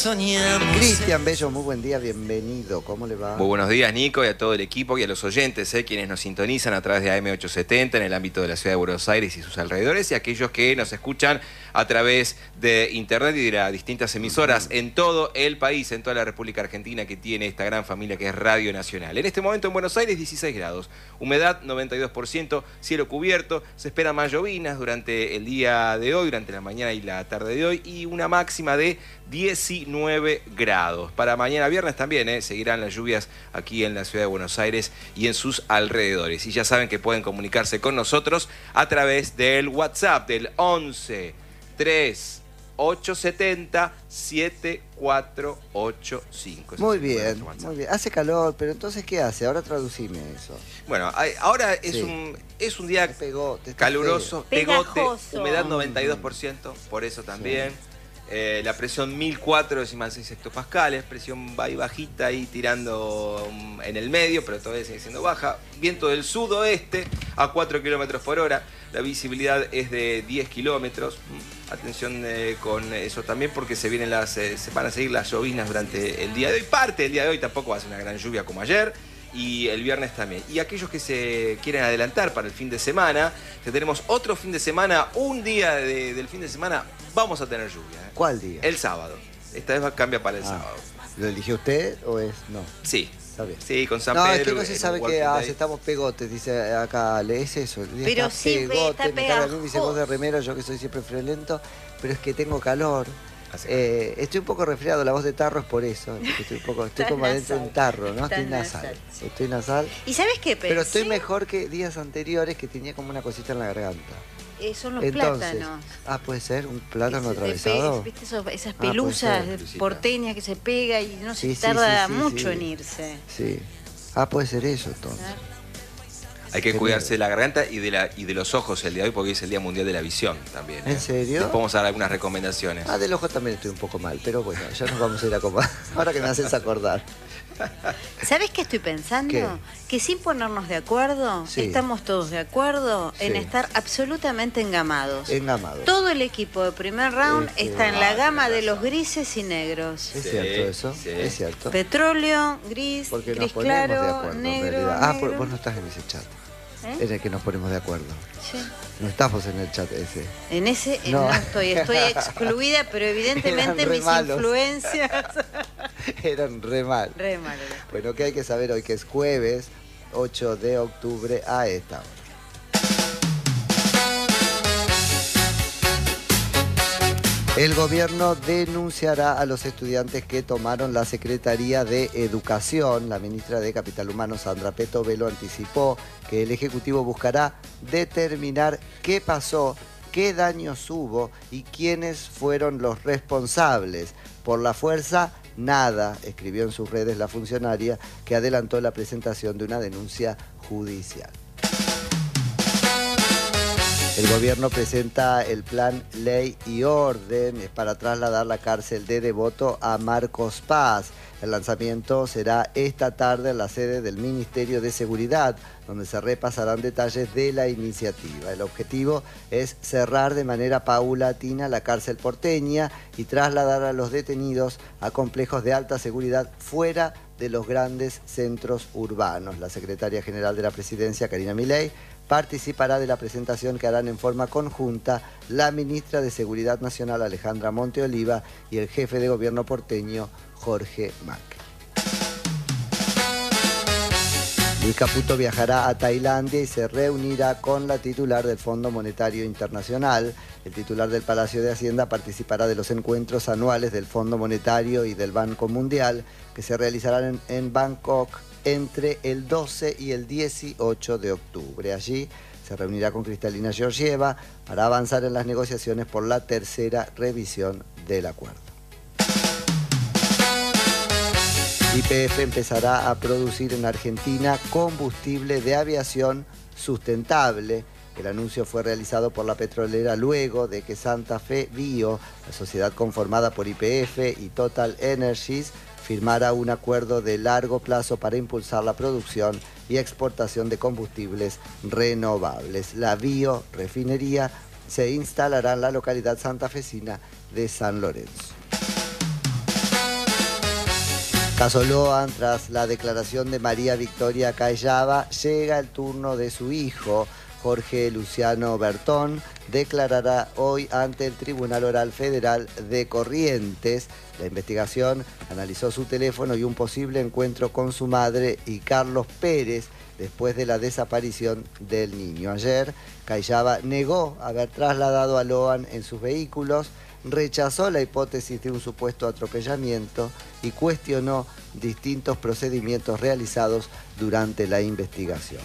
soñamos. Cristian Bello, muy buen día, bienvenido. ¿Cómo le va? Muy buenos días, Nico, y a todo el equipo y a los oyentes, quienes nos sintonizan a través de AM870 en el ámbito de la ciudad de Buenos Aires y sus alrededores, y aquellos que nos escuchan a través de internet y de las distintas emisoras en todo el país, en toda la República Argentina, que tiene esta gran familia que es Radio Nacional. En este momento en Buenos Aires 16 grados, humedad 92%, cielo cubierto, se esperan más llovinas durante el día de hoy, durante la mañana y la tarde de hoy, y una máxima de 19 grados. Para mañana viernes también seguirán las lluvias aquí en la ciudad de Buenos Aires y en sus alrededores. Y ya saben que pueden comunicarse con nosotros a través del WhatsApp del 11 3 870 7485. Muy bien, muy bien. Hace calor, pero entonces, ¿qué hace? Ahora traducime eso. Bueno, ahora es, Sí. es un día caluroso, pegote, humedad 92%, por eso también. La presión 1004,6 hectopascales, presión va y bajita ahí tirando en el medio, pero todavía sigue siendo baja. Viento del sudoeste a 4 kilómetros por hora, la visibilidad es de 10 kilómetros. Atención con eso también, porque se van a seguir las llovinas durante el día de hoy. Parte del día de hoy tampoco va a ser una gran lluvia como ayer. Y el viernes también. Y aquellos que se quieren adelantar para el fin de semana, que tenemos otro fin de semana, un día del fin de semana, vamos a tener lluvia. ¿Cuál día? El sábado. Esta vez cambia para el sábado. ¿Lo eligió usted o es no? Sí. Está bien. Sí, con San no, Pedro. es que no se sabe que estamos pegotes, dice acá, es eso. El día Pero está sí, pegote, está me carga a mí, me dice pegajoso. vos de remero, yo que soy siempre friolento, pero es que tengo calor. Estoy un poco resfriado, la voz de tarro es por eso. Estoy como adentro de un tarro, ¿no? Estoy nasal. Sí. Estoy nasal. ¿Y sabes qué pensé? Pero estoy mejor que días anteriores que tenía como una cosita en la garganta. Son los Entonces, plátanos. puede ser un plátano Que se te atravesado. ¿Viste esas puede pelusas ser. porteñas que se pega y no se Sí, sí, tarda sí, sí, mucho sí. en irse? Sí. Puede ser eso entonces. Hay que Qué cuidarse de la garganta y de los ojos el día de hoy, porque es el Día Mundial de la Visión también. ¿En serio? Les podemos dar algunas recomendaciones. Del ojo también estoy un poco mal, pero bueno, ya nos vamos a ir a comer. Ahora que me haces acordar. ¿Sabes qué estoy pensando? ¿Qué? Que sin ponernos de acuerdo, Sí. estamos todos de acuerdo en Sí. estar absolutamente engamados. Engamados. Todo el equipo de primer round está en la Ah, gama tenés de los razón. grises y negros. Es Sí, cierto eso, sí. es cierto. Petróleo, gris, Porque nos gris ponemos de claro, acuerdo negro, en realidad. negro. Vos no estás en ese chat. ¿Eh? En el que nos ponemos de acuerdo. Sí. No estamos en el chat ese. En ese No. no estoy excluida, pero evidentemente Eran re mis malos. influencias. Eran re mal. Re malo. Bueno, ¿qué hay que saber hoy? Que es jueves 8 de octubre a esta hora. El gobierno denunciará a los estudiantes que tomaron la Secretaría de Educación. La ministra de Capital Humano, Sandra Petovelo, anticipó que el Ejecutivo buscará determinar qué pasó, qué daños hubo y quiénes fueron los responsables. Por la fuerza, nada, escribió en sus redes la funcionaria, que adelantó la presentación de una denuncia judicial. El gobierno presenta el plan Ley y Orden para trasladar la cárcel de Devoto a Marcos Paz. El lanzamiento será esta tarde en la sede del Ministerio de Seguridad, donde se repasarán detalles de la iniciativa. El objetivo es cerrar de manera paulatina la cárcel porteña y trasladar a los detenidos a complejos de alta seguridad fuera de los grandes centros urbanos. La secretaria general de la Presidencia, Karina Milei, participará de la presentación que harán en forma conjunta la ministra de Seguridad Nacional, Alejandra Monteoliva, y el jefe de gobierno porteño, Jorge Macri. Luis Caputo viajará a Tailandia y se reunirá con la titular del Fondo Monetario Internacional. El titular del Palacio de Hacienda participará de los encuentros anuales del Fondo Monetario y del Banco Mundial, que se realizarán en Bangkok entre el 12 y el 18 de octubre. Allí se reunirá con Cristalina Georgieva para avanzar en las negociaciones por la tercera revisión del acuerdo. YPF empezará a producir en Argentina combustible de aviación sustentable. El anuncio fue realizado por la petrolera luego de que Santa Fe Bio, la sociedad conformada por YPF y Total Energies, firmara un acuerdo de largo plazo para impulsar la producción y exportación de combustibles renovables. La biorefinería se instalará en la localidad santafesina de San Lorenzo. Caso Loan, tras la declaración de María Victoria Callava, llega el turno de su hijo. Jorge Luciano Bertón declarará hoy ante el Tribunal Oral Federal de Corrientes. La investigación analizó su teléfono y un posible encuentro con su madre y Carlos Pérez después de la desaparición del niño. Ayer, Callava negó haber trasladado a Loan en sus vehículos, rechazó la hipótesis de un supuesto atropellamiento y cuestionó distintos procedimientos realizados durante la investigación.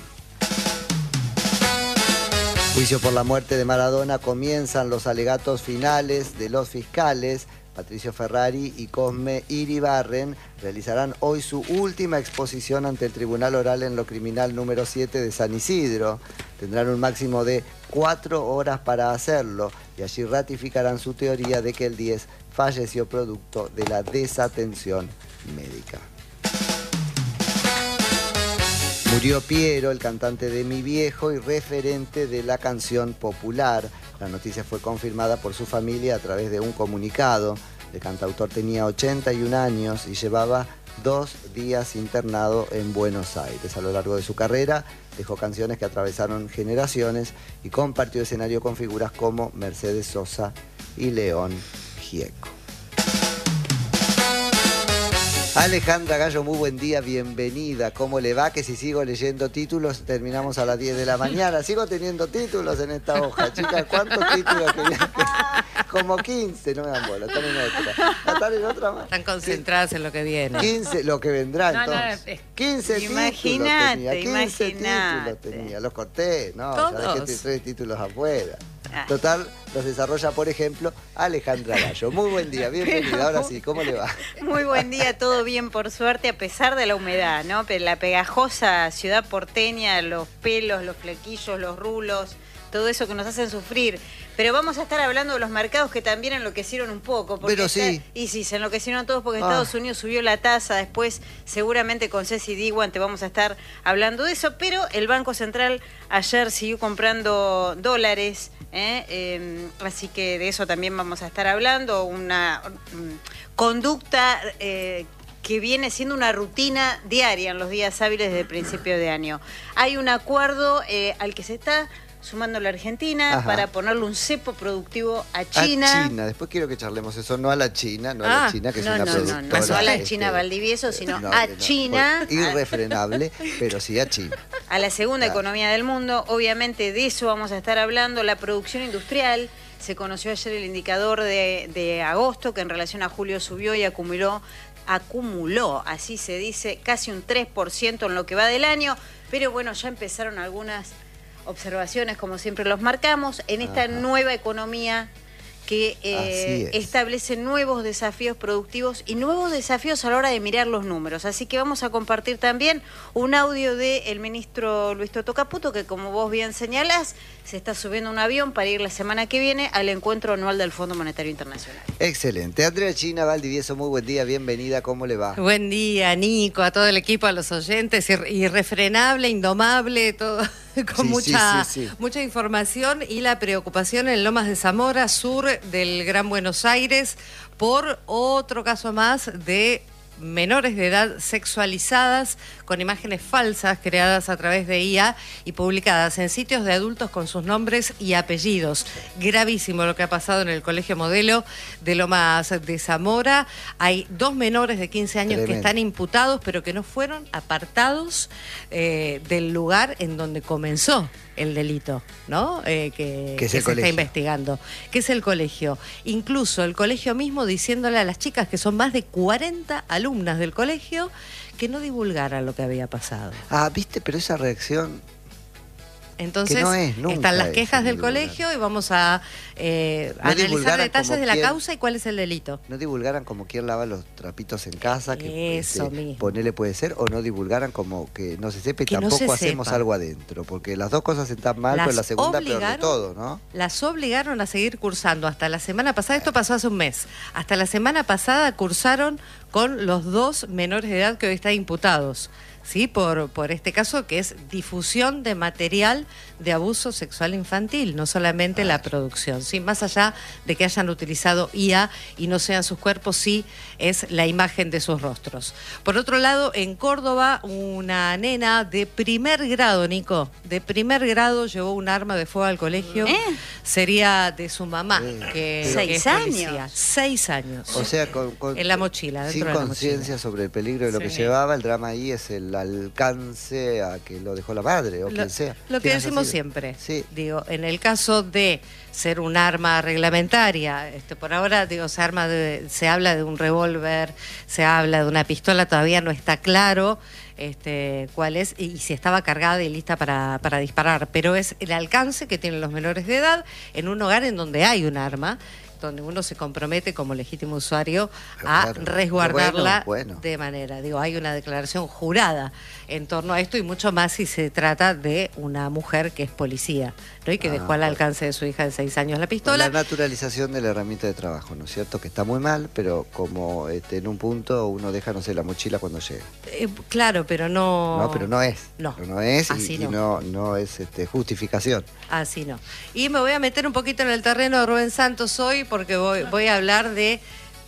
Juicio por la muerte de Maradona, comienzan los alegatos finales de los fiscales. Patricio Ferrari y Cosme Iribarren realizarán hoy su última exposición ante el Tribunal Oral en lo Criminal número 7 de San Isidro. Tendrán un máximo de 4 horas para hacerlo y allí ratificarán su teoría de que el 10 falleció producto de la desatención médica. Murió Piero, el cantante de Mi Viejo y referente de la canción popular. La noticia fue confirmada por su familia a través de un comunicado. El cantautor tenía 81 años y llevaba 2 días internado en Buenos Aires. A lo largo de su carrera dejó canciones que atravesaron generaciones y compartió escenario con figuras como Mercedes Sosa y León Gieco. Alejandra Gallo, muy buen día, bienvenida. ¿Cómo le va? Que si sigo leyendo títulos, terminamos a las 10 de la mañana. Sigo teniendo títulos en esta hoja, chicas. ¿Cuántos títulos tenían? Como 15, no me dan bola, están en otra. ¿Están en otra más? Están concentradas en lo que viene. 15, lo que vendrá entonces. No, 15 Imagínate, títulos tenía, 15 imagínate. títulos tenía. Los corté, no, Todos. ya dejé 3 títulos afuera. Ah. Total, los desarrolla, por ejemplo, Alejandra Gallo. Muy buen día, bienvenida. Pero- Ahora sí, ¿cómo le va? Muy buen día, todo bien por suerte, a pesar de la humedad, ¿no? Pero la pegajosa ciudad porteña, los pelos, los flequillos, los rulos, todo eso que nos hacen sufrir. Pero vamos a estar hablando de los mercados que también enloquecieron un poco. Porque Pero sí. Y sí, se enloquecieron todos porque Ah. Estados Unidos subió la tasa. Después, seguramente con Ceci Diguan te vamos a estar hablando de eso. Pero el Banco Central ayer siguió comprando dólares. Así que de eso también vamos a estar hablando. Una conducta que viene siendo una rutina diaria en los días hábiles desde el principio de año. Hay un acuerdo al que se está sumando la Argentina Ajá. para ponerle un cepo productivo a China. A China, después quiero que charlemos eso, no a la China, no a la China, que es una productora. No a la China Valdivieso, sino a China. Irrefrenable, pero sí a China. A la segunda Claro. economía del mundo. Obviamente de eso vamos a estar hablando. La producción industrial. Se conoció ayer el indicador de agosto, que en relación a julio subió y acumuló, así se dice, casi un 3% en lo que va del año. Pero bueno, ya empezaron algunas observaciones, como siempre los marcamos, en esta Ajá. nueva economía que Así es. establece nuevos desafíos productivos y nuevos desafíos a la hora de mirar los números. Así que vamos a compartir también un audio del ministro Luis Toto Caputo, que como vos bien señalás, se está subiendo a un avión para ir la semana que viene al encuentro anual del Fondo Monetario Internacional. Excelente. Andrea China Valdivieso, muy buen día, bienvenida, ¿cómo le va? Buen día, Nico, a todo el equipo, a los oyentes, irrefrenable, indomable, todo con Sí, mucha, sí, sí, sí. mucha información y la preocupación en Lomas de Zamora, sur del Gran Buenos Aires, por otro caso más de menores de edad sexualizadas con imágenes falsas creadas a través de IA y publicadas en sitios de adultos con sus nombres y apellidos. Gravísimo lo que ha pasado en el Colegio Modelo de Lomas de Zamora. Hay 2 menores de 15 años Tremendo. que están imputados, pero que no fueron apartados del lugar en donde comenzó el delito, ¿no? Que es se el colegio. está investigando, que es el colegio. Incluso el colegio mismo diciéndole a las chicas, que son más de 40 alumnas del colegio, que no divulgaran lo que había pasado. Ah, viste, pero esa reacción... Entonces, Que no es nunca están las eso, quejas del divulgar. colegio y vamos a analizar divulgaran detalles como de la quién- causa y cuál es el delito. No divulgaran como quién lava los trapitos en casa, que Eso mismo. ponele puede ser, o no divulgaran como que no se sepa y Que no tampoco se hacemos sepa. algo adentro, porque las dos cosas están mal, Las pero la segunda peor de obligaron- todo, ¿no? Las obligaron a seguir cursando hasta la semana pasada, esto pasó hace un mes, hasta la semana pasada cursaron con los 2 menores de edad que hoy están imputados. ¿sí? Por este caso que es difusión de material de abuso sexual infantil, no solamente la producción, ¿sí? Más allá de que hayan utilizado IA y no sean sus cuerpos, sí es la imagen de sus rostros. Por otro lado, en Córdoba, una nena de primer grado, Nico, de primer grado llevó un arma de fuego al colegio, sería de su mamá, que es 6 policía. años. 6 años. O sea, en la mochila, dentro sin de la conciencia mochila. sobre el peligro de lo que Sí. llevaba, el drama ahí es el alcance a que lo dejó la madre o quien sea. Lo que ¿Quién haya decimos sido? siempre, Sí. digo, en el caso de ser un arma reglamentaria, por ahora digo, se habla de un revólver, se habla de una pistola, todavía no está claro cuál es y si estaba cargada y lista para disparar, pero es el alcance que tienen los menores de edad en un hogar en donde hay un arma, donde uno se compromete como legítimo usuario a Claro. resguardarla Bueno. de manera, hay una declaración jurada en torno a esto y mucho más si se trata de una mujer que es policía, ¿no? Y que dejó al alcance de su hija de 6 años la pistola. La naturalización de la herramienta de trabajo, ¿no es cierto? Que está muy mal, pero como en un punto uno deja, no sé, la mochila cuando llega. Claro, pero no... No, pero no es. No. Pero no es Así y no. no es justificación. Así no. Y me voy a meter un poquito en el terreno de Rubén Santos hoy porque voy a hablar de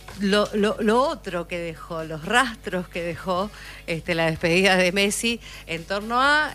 lo otro que dejó, los rastros que dejó la despedida de Messi en torno a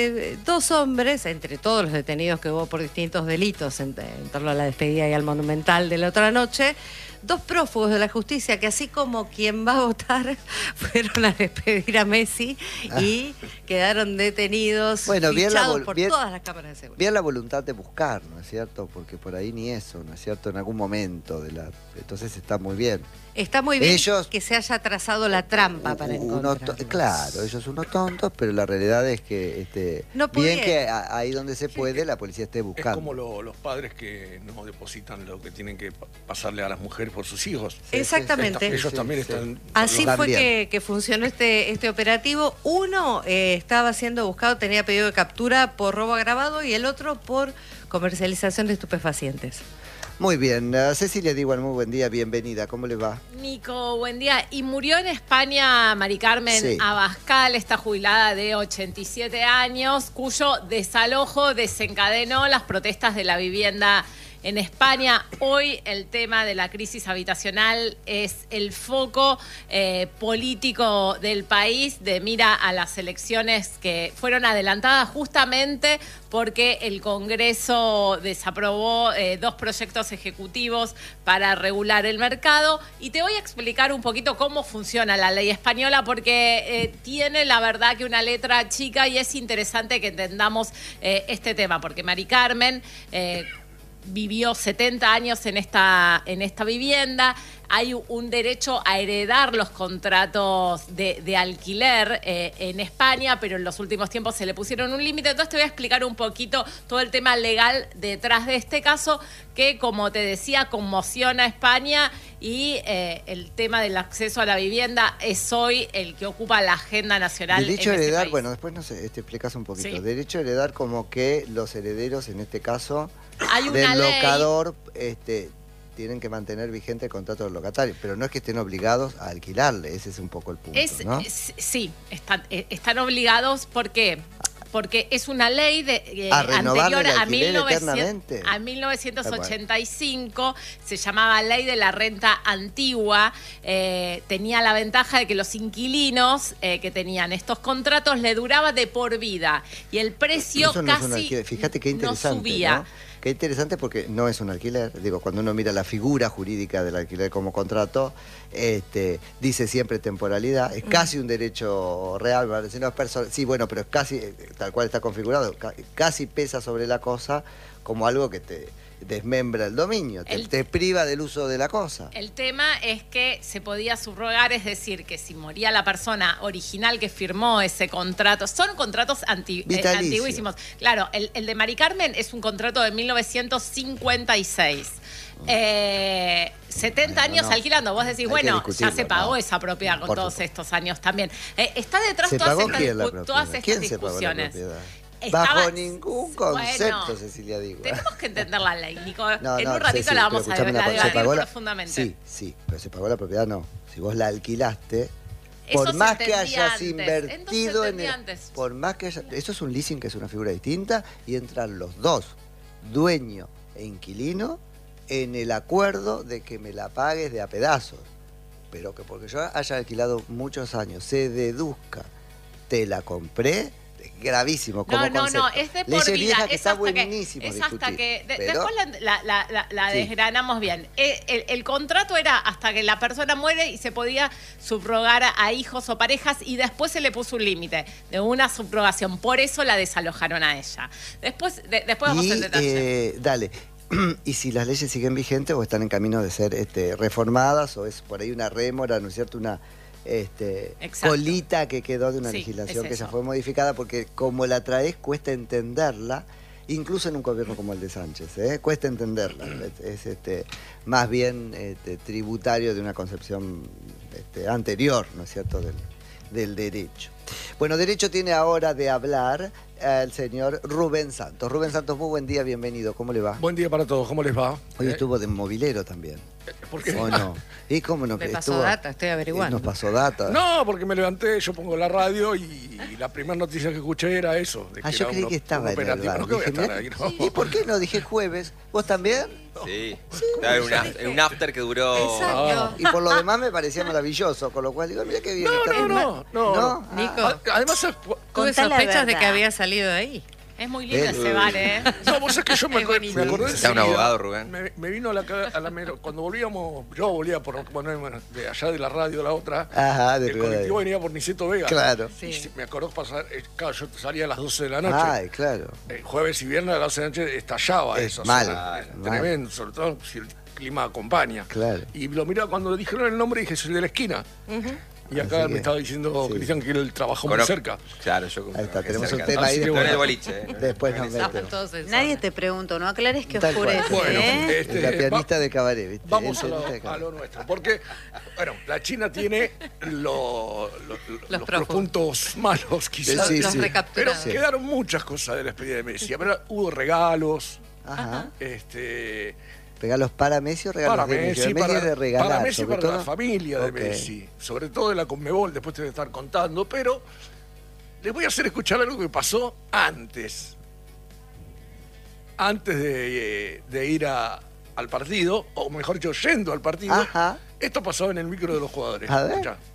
2 hombres, entre todos los detenidos que hubo por distintos delitos en torno a la despedida y al Monumental de la otra noche, 2 prófugos de la justicia que así como quien va a votar fueron a despedir a Messi y quedaron detenidos, Bueno, fichados por todas las cámaras de seguridad. Bien la voluntad de buscar, ¿no es cierto? Porque por ahí ni eso, ¿no es cierto? En algún momento entonces está muy bien. Está muy bien Ellos- que se haya trazado la trampa para encontrarlos. Claro, ellos unos tontos, pero la realidad es que No bien podía. que ahí donde se puede la policía esté Es buscando. como los padres que no depositan lo que tienen que pasarle a las mujeres por sus hijos. Exactamente. Ellos Sí, también sí. están... Así fue También. que funcionó este operativo. Uno estaba siendo buscado, tenía pedido de captura por robo agravado y el otro por comercialización de estupefacientes. Muy bien, Cecilia Diwan, muy buen día, bienvenida, ¿cómo le va? Nico, buen día. Y murió en España Mari Carmen Sí. Abascal, esta jubilada de 87 años, cuyo desalojo desencadenó las protestas de la vivienda en España. Hoy el tema de la crisis habitacional es el foco político del país de mira a las elecciones que fueron adelantadas justamente porque el Congreso desaprobó 2 proyectos ejecutivos para regular el mercado. Y te voy a explicar un poquito cómo funciona la ley española porque tiene la verdad que una letra chica y es interesante que entendamos este tema porque Mari Carmen... vivió 70 años en esta vivienda. Hay un derecho a heredar los contratos de alquiler en España, pero en los últimos tiempos se le pusieron un límite. Entonces te voy a explicar un poquito todo el tema legal detrás de este caso que, como te decía, conmociona a España y el tema del acceso a la vivienda es hoy el que ocupa la agenda nacional. Derecho a en este heredar, país. bueno, después te explicas un poquito. Sí. Derecho a heredar como que los herederos, en este caso, Hay una del ley. locador, tienen que mantener vigente el contrato del locatario, pero no es que estén obligados a alquilarle, ese es un poco el punto, ¿no? Sí, están obligados. ¿Por qué? Porque es una ley ¿A renovarle anterior el a, alquiler eternamente? a 1985, se llamaba Ley de la Renta Antigua. Tenía la ventaja de que los inquilinos que tenían estos contratos le duraba de por vida y el precio Eso no es un casi alquiler. Fíjate qué no interesante, subía. ¿no? Qué interesante porque no es un alquiler. Digo, cuando uno mira la figura jurídica del alquiler como contrato, dice siempre temporalidad. Es casi un derecho real. ¿Vale? Si no es sí, bueno, pero es casi, tal cual está configurado, casi pesa sobre la cosa como algo que te desmembra el dominio, te priva del uso de la cosa. El tema es que se podía subrogar, es decir, que si moría la persona original que firmó ese contrato, son contratos Vitalicio. antiguísimos. Claro, el de Mari Carmen es un contrato de 1956. 70 años no. alquilando. Vos decís, Hay que bueno, ya discutirlo, se pagó no. esa propiedad con Por todos supuesto. estos años también. Está detrás ¿Se todas pagó estas, quién la todas propiedad? estas ¿Quién se pagó la discusiones. propiedad? Estaba- Bajo ningún concepto, Bueno, Cecilia digo. Tenemos que entender la ley, Nico. No, en no, un ratito Ceci, la pero vamos a escuchame una cosa, debatir ¿se pagó la- profundamente. Sí, pero se pagó la propiedad, no. Si vos la alquilaste, Eso por se más que entendía hayas antes. invertido Entonces en entendía antes. por más que eso es un leasing, que es una figura distinta, y entran los dos, dueño e inquilino, en el acuerdo de que me la pagues de a pedazos. Pero que porque yo haya alquilado muchos años se deduzca, te la compré, es gravísimo como concepto. Es de por Leyes vida. viejas que Es está hasta que, buenísimo es hasta discutir, que pero- después la Sí. desgranamos bien. El contrato era hasta que la persona muere y se podía subrogar a hijos o parejas, y después se le puso un límite de una subrogación. Por eso la desalojaron a ella. Después vamos al detalle. Dale. Y si las leyes siguen vigentes o están en camino de ser reformadas, o es por ahí una rémora, ¿no es cierto? Una Exacto. colita que quedó de una Sí, legislación es que ya eso. fue modificada, porque como la traes cuesta entenderla, incluso en un gobierno como el de Sánchez, cuesta entenderla. Es más bien tributario de una concepción anterior, ¿no es cierto?, del derecho. Bueno, derecho tiene ahora de hablar el señor Rubén Santos. Rubén Santos, muy buen día, bienvenido. ¿Cómo le va? Buen día para todos, ¿cómo les va? Hoy estuvo de movilero también. ¿Por qué? ¿O no? ¿Y cómo no? Me que pasó estuvo- data, estoy averiguando. Nos pasó data. No, porque me levanté, yo pongo la radio y la primera noticia que escuché era eso. De Yo era creí que estaba un en el operativo. bar. No, que voy a Dije, estar mirá, ahí, no. ¿y por qué no? Dije jueves. ¿Vos también? Sí. Estaba en un after que duró. Exacto. Y por lo demás me parecía maravilloso, con lo cual digo, mira qué bien. está. No. ¿No? Nico, Además, tuve Contá la sospechas de que verdad. había salido de ahí. Es muy lindo Él- ese bar, ¿eh? no, vos sabés que yo me Es acordé buenísimo. Está un abogado, Rubén. Me vino a la cuando volvíamos, yo volvía de allá de la radio a la otra. Ajá, de el Rivadavia. colectivo venía por Niceto Vega. Claro. Sí. Y me acordó pasar, claro, yo salía a las 12 de la noche. Ay, claro. Jueves y viernes a las 12 de la noche estallaba Es eso. mal, Es mal. tremendo, sobre todo si el clima acompaña. Claro. Y lo miraba cuando le dijeron el nombre, dije, soy de la esquina. Y acá Así me que- estaba diciendo sí. Cristian que él trabajó muy Conozco- cerca. Claro, yo Ahí está, tenemos un cerca. tema ahí. Así que Estoy en el bueno. boliche, Después nos Estaban metemos. todos en Nadie zona. te preguntó, no aclares que Tal cual. oscurece, Bueno, ¿eh? Es la pianista de cabaret, ¿viste? Vamos El a pianista de a cabaret. lo nuestro. Porque, bueno, la China tiene los prófugos. puntos malos, quizás. Sí, Los sí. Pero recapturados. quedaron muchas cosas de la despedida de Messi. Pero hubo regalos, Ajá. ¿Regalos para Messi o regalos para de Messi? Messi, Messi es de regalar, para Messi y sobre para la todo. familia de Ok. Messi. Sobre todo de la Conmebol, después te voy a estar contando. Pero les voy a hacer escuchar algo que pasó antes. Antes de ir al partido, o mejor dicho, yendo al partido. Ajá. Esto pasó en el micro de los jugadores. A ver. Escuchá.